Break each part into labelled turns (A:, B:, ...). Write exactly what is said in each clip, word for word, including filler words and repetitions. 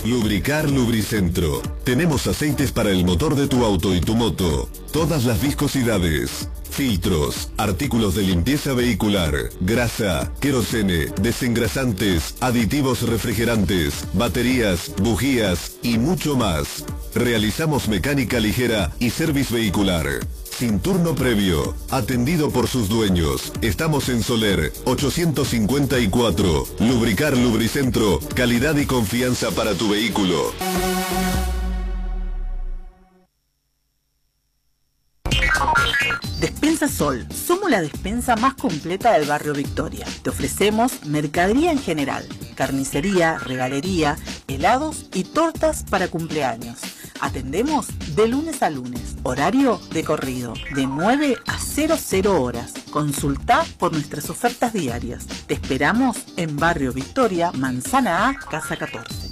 A: Lubricar Lubricentro. Tenemos aceites para el motor de tu auto y tu moto. Todas las viscosidades. Filtros, artículos de limpieza vehicular, grasa, querosene, desengrasantes, aditivos refrigerantes, baterías, bujías y mucho más. Realizamos mecánica ligera y service vehicular. Sin turno previo, atendido por sus dueños. Estamos en Soler ochocientos cincuenta y cuatro. Lubricar Lubricentro, calidad y confianza para tu vehículo.
B: Despensa Sol, somos la despensa más completa del barrio Victoria. Te ofrecemos mercadería en general, carnicería, regalería, helados y tortas para cumpleaños. Atendemos de lunes a lunes, horario de corrido, de nueve a cero horas. Consulta por nuestras ofertas diarias. Te esperamos en Barrio Victoria, Manzana A, Casa catorce.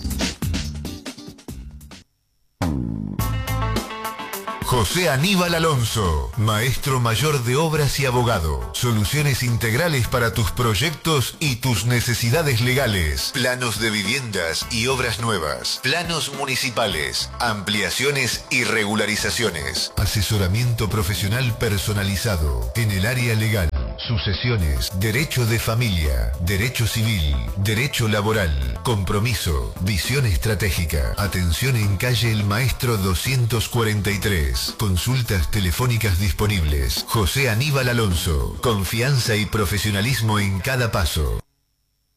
C: José Aníbal Alonso, maestro mayor de obras y abogado. Soluciones integrales para tus proyectos y tus necesidades legales. Planos de viviendas y obras nuevas. Planos municipales, ampliaciones y regularizaciones. Asesoramiento profesional personalizado en el área legal. Sucesiones, derecho de familia, derecho civil, derecho laboral, compromiso, visión estratégica. Atención en calle El Maestro doscientos cuarenta y tres. Consultas telefónicas disponibles. José Aníbal Alonso. Confianza y profesionalismo en cada paso.